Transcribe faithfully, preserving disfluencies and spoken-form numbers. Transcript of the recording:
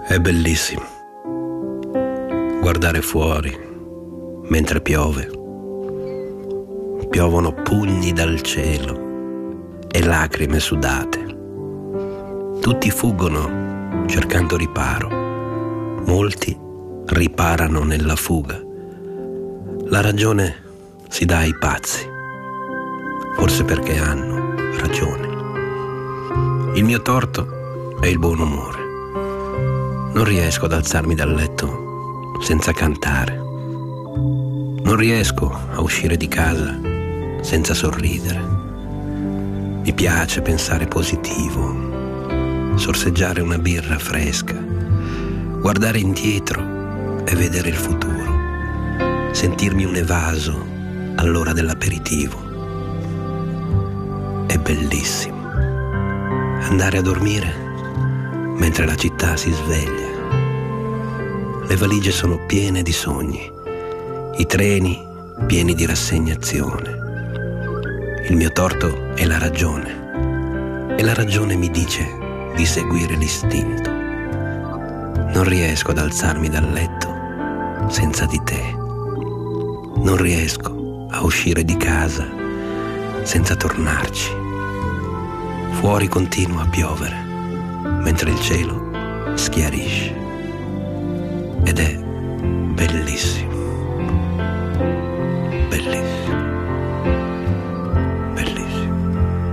È bellissimo guardare fuori mentre piove. Piovono pugni dal cielo e lacrime sudate. Tutti fuggono cercando riparo. Molti riparano nella fuga. La ragione si dà ai pazzi, forse perché hanno ragione. Il mio torto è il buon umore. Non riesco ad alzarmi dal letto senza cantare. Non riesco a uscire di casa senza sorridere. Mi piace pensare positivo, sorseggiare una birra fresca, guardare indietro e vedere il futuro, sentirmi un evaso all'ora dell'aperitivo. È bellissimo andare a dormire mentre la città si sveglia. Le valigie sono piene di sogni, i treni pieni di rassegnazione. Il mio torto è la ragione e la ragione mi dice di seguire l'istinto. Non riesco ad alzarmi dal letto senza di te. Non riesco a uscire di casa senza tornarci. Fuori continua a piovere mentre il cielo schiarisce ed è bellissimo.